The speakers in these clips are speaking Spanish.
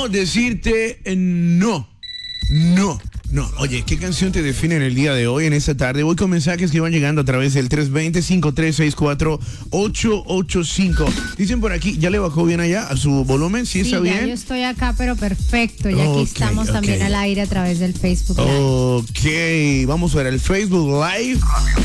o decirte no. No. No, oye, ¿qué canción te define en el día de hoy, en esta tarde? Voy con mensajes que van llegando a través del 320-5364-885. Dicen por aquí, ¿ya le bajó bien allá a su volumen? ¿Sí está bien? Ya yo estoy acá, pero perfecto. Y aquí estamos también al aire a través del Facebook Live. Ok, vamos a ver el Facebook Live.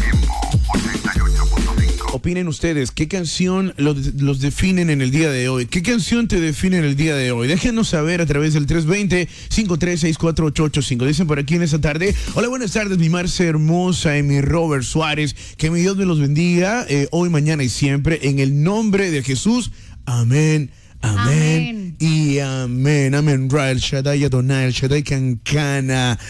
Opinen ustedes, ¿qué canción los definen en el día de hoy? ¿Qué canción te define en el día de hoy? Déjenos saber a través del 320-5364-885. Dicen por aquí en esta tarde, hola, buenas tardes, mi Marce hermosa y mi Robert Suárez. Que mi Dios me los bendiga hoy, mañana y siempre. En el nombre de Jesús. Amén. Amén. Y amén. Amén. Ra, el Shaddai Adonai, el Shaddai Cancana.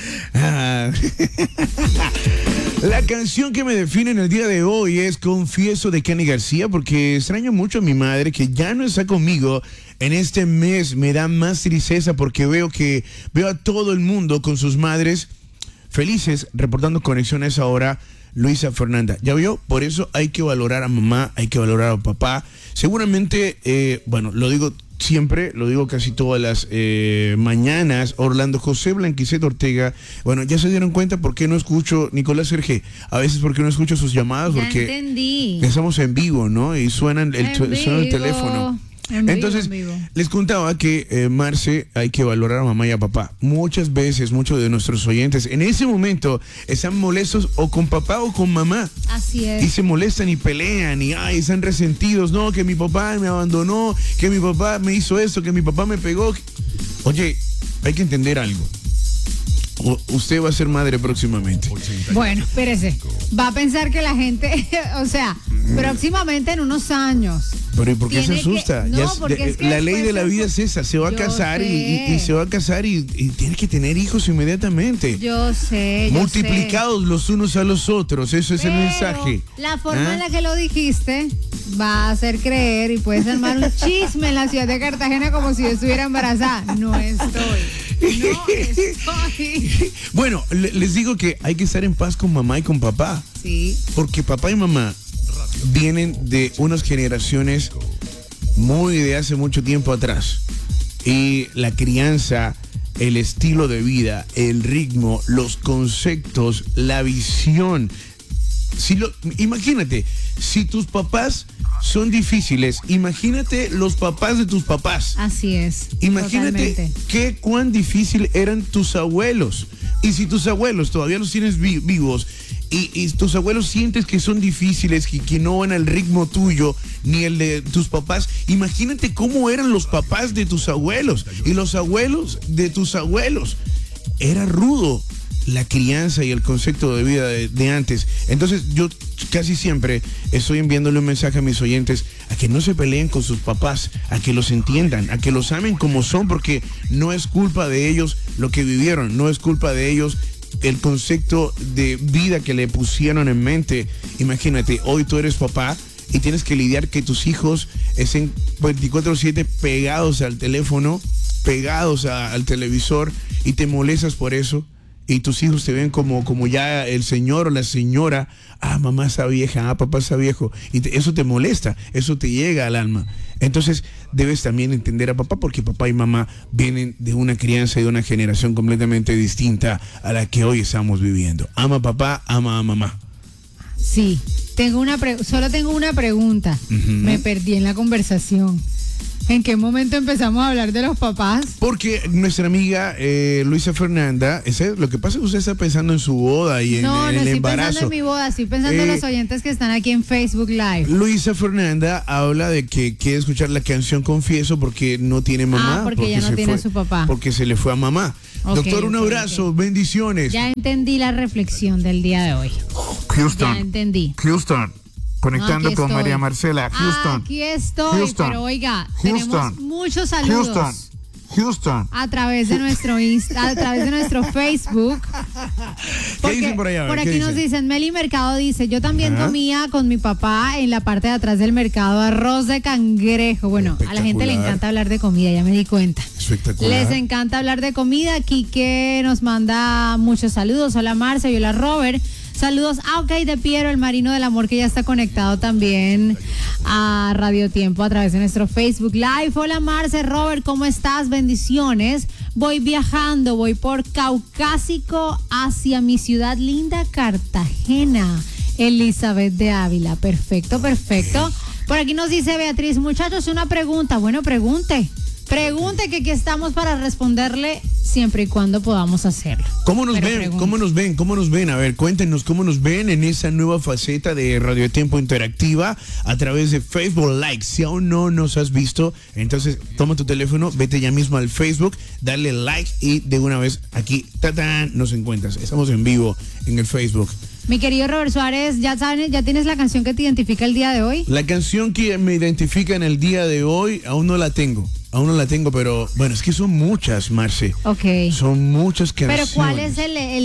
La canción que me define en el día de hoy es Confieso de Kenny García, porque extraño mucho a mi madre que ya no está conmigo en este mes. Me da más tristeza porque veo a todo el mundo con sus madres felices, reportando conexiones ahora. Luisa Fernanda, ¿ya vio? Por eso hay que valorar a mamá, hay que valorar a papá. Seguramente, lo digo siempre, lo digo casi todas las mañanas. Orlando José Blanquicet Ortega, bueno, ya se dieron cuenta por qué no escucho Nicolás Sergé. A veces porque no escucho sus llamadas, ya porque entendí. Estamos en vivo, ¿no? Y suena el teléfono. Entonces, les contaba que, Marce, hay que valorar a mamá y a papá. Muchas veces, muchos de nuestros oyentes en ese momento están molestos o con papá o con mamá. Así es. Y se molestan y pelean y están resentidos. No, que mi papá me abandonó, que mi papá me hizo esto, que mi papá me pegó. Oye, hay que entender algo. Usted va a ser madre próximamente. Bueno, espérese. Va a pensar que la gente, próximamente en unos años. Pero ¿y por qué se asusta? Porque es que la ley de la vida es esa, se va a casar y se va a casar y tiene que tener hijos inmediatamente. Yo sé. Multiplicados los unos a los otros, eso es el mensaje. La forma en la que lo dijiste va a hacer creer y puedes armar un chisme en la ciudad de Cartagena como si yo estuviera embarazada. No estoy. Bueno, les digo que hay que estar en paz con mamá y con papá. Sí. Porque papá y mamá vienen de unas generaciones muy de hace mucho tiempo atrás. Y la crianza, el estilo de vida, el ritmo, los conceptos, la visión. Imagínate, si tus papás son difíciles, imagínate los papás de tus papás. Así es. Imagínate cuán difícil eran tus abuelos. Y si tus abuelos todavía los tienes vivos y tus abuelos sientes que son difíciles, que no van al ritmo tuyo ni el de tus papás, imagínate cómo eran los papás de tus abuelos y los abuelos de tus abuelos. Era rudo la crianza y el concepto de vida de antes. Entonces yo casi siempre estoy enviándole un mensaje a mis oyentes a que no se peleen con sus papás, a que los entiendan, a que los amen como son, porque no es culpa de ellos lo que vivieron, no es culpa de ellos el concepto de vida que le pusieron en mente. Imagínate, hoy tú eres papá y tienes que lidiar que tus hijos estén 24/7 pegados al teléfono, pegados al televisor, y te molestas por eso. Y tus hijos te ven como ya el señor o la señora. Mamá está vieja, papá está viejo. Y eso te molesta, eso te llega al alma. Entonces debes también entender a papá, porque papá y mamá vienen de una crianza y de una generación completamente distinta a la que hoy estamos viviendo. Ama a papá, ama a mamá. Sí, solo tengo una pregunta. Me perdí en la conversación. ¿En qué momento empezamos a hablar de los papás? Porque nuestra amiga Luisa Fernanda, lo que pasa es que usted está pensando en su boda y en el embarazo. No, estoy pensando en mi boda, estoy pensando en los oyentes que están aquí en Facebook Live. Luisa Fernanda habla de que quiere escuchar la canción Confieso porque no tiene mamá. Porque ella no tiene a su papá. Porque se le fue a mamá. Doctor, un abrazo, bendiciones. Ya entendí la reflexión del día de hoy. Houston. Ya entendí. Houston. Conectando con María Marcela. Houston. Aquí estoy, pero oiga, tenemos muchos saludos. Houston. A través de nuestro a través de nuestro Facebook. ¿Qué dicen por allá? Por aquí nos dicen, Meli Mercado dice, yo también comía con mi papá en la parte de atrás del mercado arroz de cangrejo. Bueno, a la gente le encanta hablar de comida, ya me di cuenta. Espectacular. Les encanta hablar de comida. Quique nos manda muchos saludos. Hola Marce, hola Robert. Saludos a OK de Piero, el marino del amor, que ya está conectado también a Radio Tiempo a través de nuestro Facebook Live. Hola Marce, Robert, ¿cómo estás? Bendiciones. Voy viajando, voy por Caucásico hacia mi ciudad linda, Cartagena. Elizabeth de Ávila. Perfecto, perfecto. Por aquí nos dice Beatriz, muchachos, una pregunta. Bueno, pregunte que aquí estamos para responderle siempre y cuando podamos hacerlo. ¿Cómo nos ven? ¿Cómo nos ven? ¿Cómo nos ven? A ver, cuéntenos cómo nos ven en esa nueva faceta de Radio Tiempo Interactiva a través de Facebook Live. Si aún no nos has visto, entonces toma tu teléfono, vete ya mismo al Facebook, dale like y de una vez aquí, ¡tatán!, nos encuentras. Estamos en vivo en el Facebook. Mi querido Robert Suárez, ¿ya tienes la canción que te identifica el día de hoy? La canción que me identifica en el día de hoy, aún no la tengo, pero bueno, es que son muchas, Marce. Ok. Son muchas canciones. Pero ¿cuál es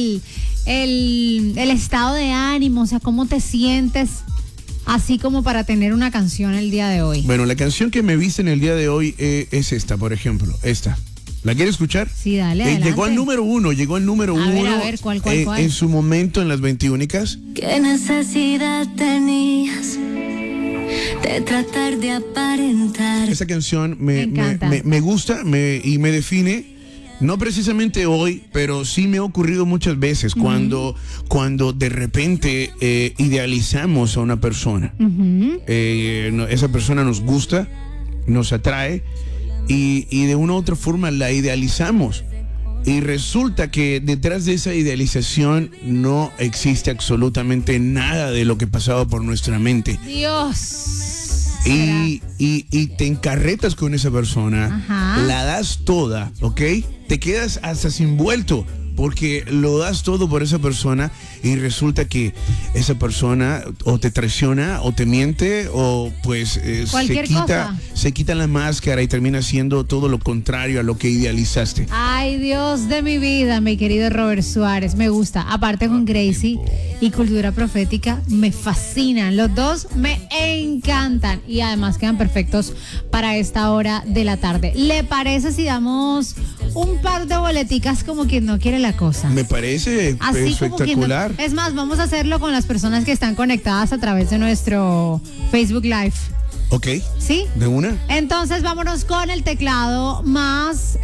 el estado de ánimo? O sea, ¿cómo te sientes así como para tener una canción el día de hoy? Bueno, la canción que me viste en el día de hoy es esta, por ejemplo, esta. ¿La quieres escuchar? Sí, dale, adelante. Llegó al número uno. A ver, ¿cuál? En su momento en las 21icas. ¿Qué necesidad tenías de tratar de aparentar? Esa canción me gusta y me define. No precisamente hoy, pero sí me ha ocurrido muchas veces cuando de repente idealizamos a una persona. Esa persona nos gusta, nos atrae. Y de una u otra forma la idealizamos y resulta que detrás de esa idealización no existe absolutamente nada de lo que pasaba por nuestra mente. Dios. Y te encarretas con esa persona. Ajá. La das toda, ¿ok? Te quedas hasta sin vuelto porque lo das todo por esa persona y resulta que esa persona o te traiciona o te miente o pues se quita la máscara y termina siendo todo lo contrario a lo que idealizaste. Ay, Dios de mi vida, mi querido Robert Suárez, me gusta. Aparte con Gracie y Cultura Profética, me fascinan. Los dos me encantan y además quedan perfectos para esta hora de la tarde. ¿Le parece si damos un par de boleticas como quien no quiere la cosa? Me parece así espectacular. No, es más, vamos a hacerlo con las personas que están conectadas a través de nuestro Facebook Live. Ok. ¿Sí? ¿De una? Entonces vámonos con el teclado más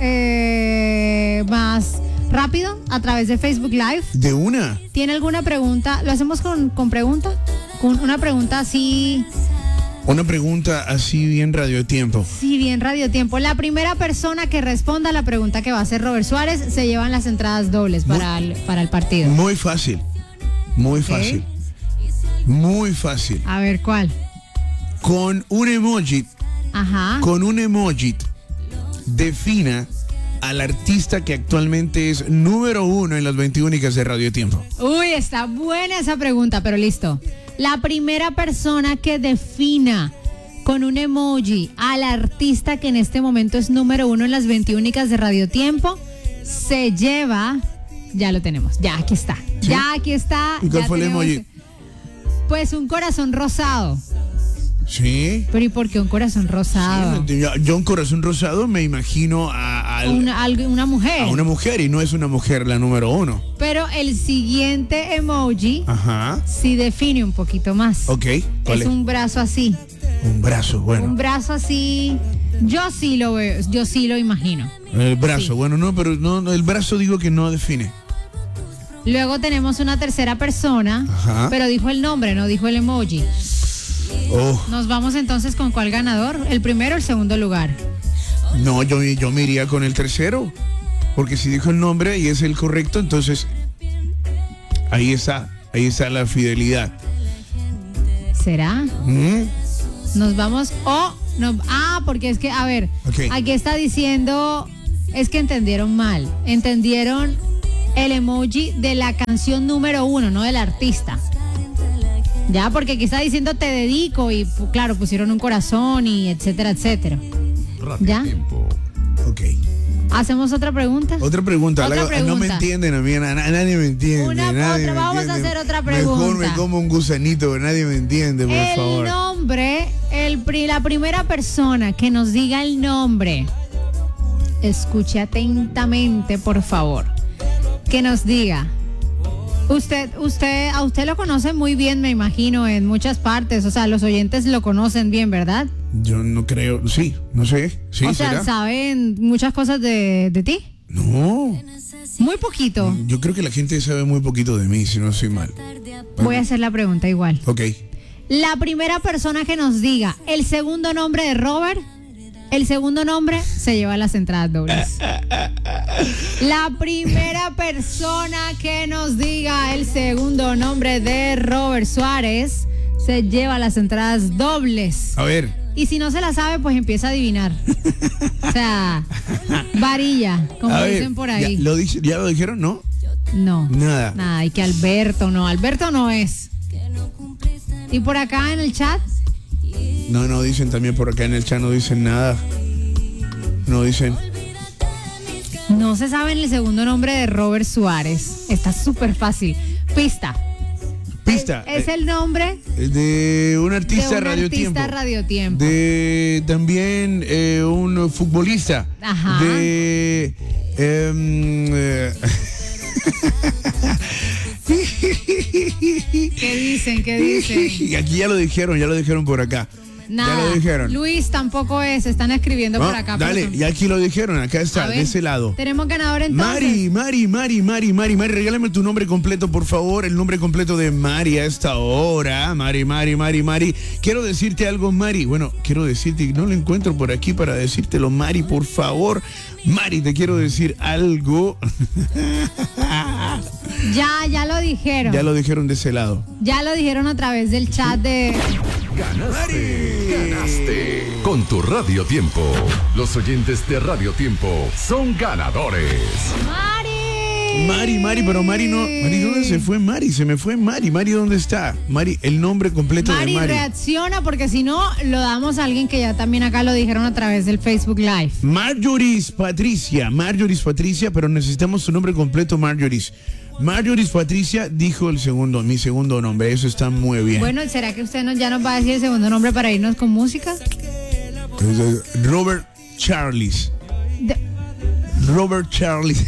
rápido a través de Facebook Live. ¿De una? ¿Tiene alguna pregunta? ¿Lo hacemos con pregunta? Con una pregunta así. Una pregunta así bien Radio Tiempo. Sí, bien Radio Tiempo. La primera persona que responda a la pregunta que va a hacer Robert Suárez se llevan las entradas dobles para el partido. Muy fácil. Muy fácil. Muy fácil. A ver, ¿cuál? Con un emoji. Ajá. Con un emoji defina al artista que actualmente es número 1 en las 21icas de Radio Tiempo. Uy, está buena esa pregunta, pero listo. La primera persona que defina con un emoji al artista que en este momento es número 1 en las 21icas de Radio Tiempo se lleva, ya lo tenemos, ya aquí está. ¿Sí? Ya aquí está. ¿Y cuál fue el emoji? Pues un corazón rosado. Sí. Pero ¿y por qué un corazón rosado? Sí, yo un corazón rosado me imagino a una mujer. A una mujer y no es una mujer la número 1. Pero el siguiente emoji sí define un poquito más. Ok. Es un brazo así. Un brazo, bueno. Un brazo así. Yo sí lo veo, yo sí lo imagino. El brazo, sí. Bueno, no, pero no, el brazo digo que no define. Luego tenemos una tercera persona, pero dijo el nombre, no dijo el emoji. Oh. Nos vamos entonces con ¿cuál ganador? ¿El primero o el segundo lugar? No, yo me iría con el tercero. Porque si dijo el nombre y es el correcto, entonces ahí está la fidelidad. ¿Será? Nos vamos porque es que, a ver, aquí está diciendo, es que entendieron mal. Entendieron el emoji de la canción número 1, no del artista. Ya, porque aquí está diciendo te dedico y claro, pusieron un corazón y etcétera, etcétera. ¿Ya? Ok. ¿Hacemos otra pregunta? Otra pregunta. No me entienden a mí, nadie me entiende. Vamos a hacer otra pregunta. Mejor me como un gusanito, pero nadie me entiende, por favor. El nombre, la primera persona que nos diga el nombre, escuche atentamente, por favor, que nos diga A usted lo conoce muy bien, me imagino, en muchas partes. O sea, los oyentes lo conocen bien, ¿verdad? Yo no creo, sí, no sé. Sí, o sea, ¿será? ¿saben muchas cosas de ti? No, Muy poquito. yo creo que la gente sabe muy poquito de mí, si no estoy mal. Voy a hacer la pregunta igual. Ok. La primera persona que nos diga el segundo nombre de Robert, el segundo nombre se lleva las entradas dobles. La primera persona que nos diga el segundo nombre de Robert Suárez se lleva las entradas dobles. A ver. Y si no se la sabe, pues empieza a adivinar. O sea, varilla, como A ver, dicen por ahí. ¿Ya lo dijeron? ¿No? No. Nada. Nada, y que Alberto no es. ¿Y por acá en el chat? No dicen también por acá en el chat, no dicen nada. No dicen. No se sabe el segundo nombre de Robert Suárez. Está súper fácil. Pista. Es el nombre de un artista de un Radio Tiempo. artista Radio Tiempo. De también un futbolista. Ajá. De ¿Qué dicen? Aquí ya lo dijeron por acá. Nada. Ya lo dijeron. Luis tampoco es, están escribiendo por acá. Dale, pero... y aquí lo dijeron, acá está, A ver, de ese lado. Tenemos ganador entonces. Mari, regálame tu nombre completo, por favor, el nombre completo de Mari a esta hora. Mari. Quiero decirte algo, Mari. Bueno, quiero decirte, no lo encuentro por aquí para decírtelo, Mari, por favor. Mari, te quiero decir algo. Ya lo dijeron. Ya lo dijeron de ese lado. Ya lo dijeron a través del chat de... Ganaste con tu Radio Tiempo. Los oyentes de Radio Tiempo son ganadores. Mari, pero Mari no. Mari, ¿dónde se fue Mari? Se me fue Mari. Mari, ¿dónde está? Mari, el nombre completo de Mari. Reacciona porque si no, lo damos a alguien que ya también acá lo dijeron a través del Facebook Live. Marjoris Patricia, pero necesitamos su nombre completo, Marjoris Patricia dijo mi segundo nombre. Eso está muy bien. Bueno, ¿será que usted ya nos va a decir el segundo nombre para irnos con música? Robert Charles. Robert Charles.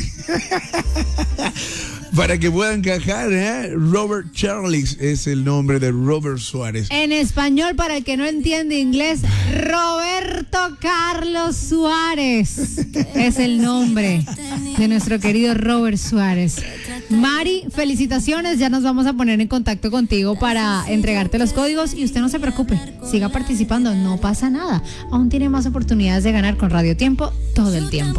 Para que puedan encajar, Robert Charles es el nombre de Robert Suárez. En español, para el que no entiende inglés, Roberto Carlos Suárez es el nombre de nuestro querido Robert Suárez. Mari, felicitaciones, ya nos vamos a poner en contacto contigo para entregarte los códigos y usted no se preocupe, siga participando, no pasa nada. Aún tiene más oportunidades de ganar con Radio Tiempo todo el tiempo.